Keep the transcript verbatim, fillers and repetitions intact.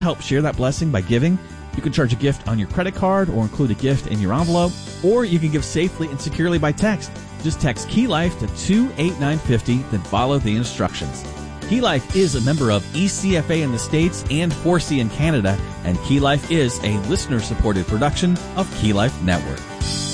help share that blessing by giving. You can charge a gift on your credit card or include a gift in your envelope, or you can give safely and securely by text. Just text Key Life to two eight nine five zero, then follow the instructions. Key Life is a member of E C F A in the States and four C in Canada, and Key Life is a listener-supported production of Key Life Network.